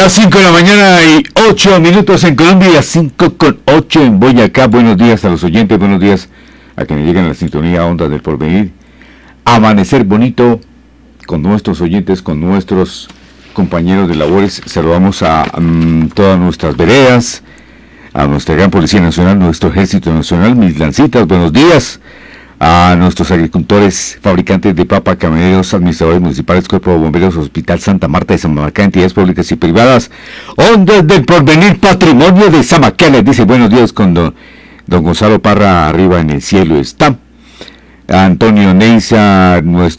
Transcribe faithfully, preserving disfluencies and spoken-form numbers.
Las cinco de la mañana y ocho minutos en Colombia, cinco con ocho en Boyacá. Buenos días a los oyentes, buenos días a quienes llegan a la sintonía Ondas del Porvenir. Amanecer bonito con nuestros oyentes, con nuestros compañeros de labores. Saludamos a um, todas nuestras veredas, a nuestra gran Policía Nacional, nuestro Ejército Nacional, mis lancitas, buenos días. A nuestros agricultores, fabricantes de papa, camioneros, administradores municipales, cuerpo de bomberos, Hospital Santa Marta de Samaquá, entidades públicas y privadas, Ondas del Porvenir, patrimonio de Samaquá. Les dice buenos días con don, don Gonzalo Parra, arriba en el cielo está. Antonio Neiza, nuestro